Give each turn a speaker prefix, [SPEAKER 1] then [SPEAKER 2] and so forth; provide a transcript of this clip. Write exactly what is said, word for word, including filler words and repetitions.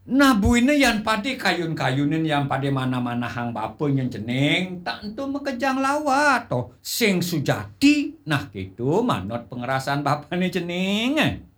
[SPEAKER 1] Nah buine yan pade kayun-kayunen yang pade mana-mana hang bapa nyen ceneng tak entu mekejang lawa toh sing sujati nah gitu manut pengerasan bapane ceneng.